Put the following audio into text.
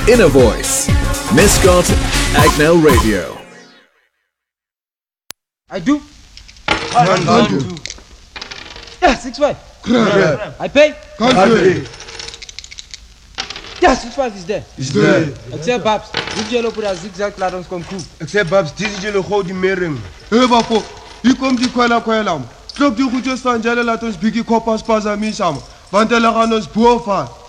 Inner Voice. Mascot Agnel Radio. I do. Can't do. Yeah, 6-5. Crap. I pay. Can't pay. Yeah, 6-5 is there. Is there. Except Babs. Dit jullie op dat zigzag laat ons komen koop. Except Babs, dit is jullie gewoon die mering. Hé bafo, hier komt die kwela. Slop die goedjes van jullie, laat ons biggie koppers pas aan mij samen. Want jullie gaan ons boven.